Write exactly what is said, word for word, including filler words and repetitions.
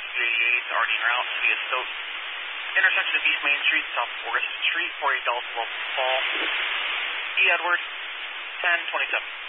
two eighty-eight, already en route via Stoke. Intersection of East Main Street, South Forest Street, forty-eight Dallas Fall. E. Edward, ten twenty-seven.